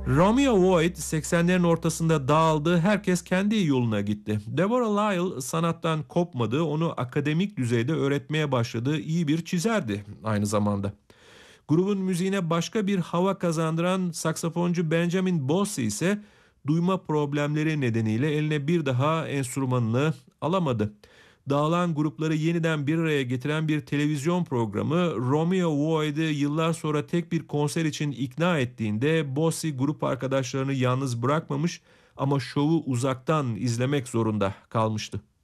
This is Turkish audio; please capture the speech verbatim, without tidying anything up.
Romeo Void seksenlerin ortasında dağıldı, herkes kendi yoluna gitti. Deborah Lyle sanattan kopmadı, onu akademik düzeyde öğretmeye başladığı iyi bir çizerdi aynı zamanda. Grubun müziğine başka bir hava kazandıran saksafoncu Benjamin Bosse ise duyma problemleri nedeniyle eline bir daha enstrümanını alamadı. Dağılan grupları yeniden bir araya getiren bir televizyon programı Romeo Void'i yıllar sonra tek bir konser için ikna ettiğinde Bosse grup arkadaşlarını yalnız bırakmamış ama şovu uzaktan izlemek zorunda kalmıştı.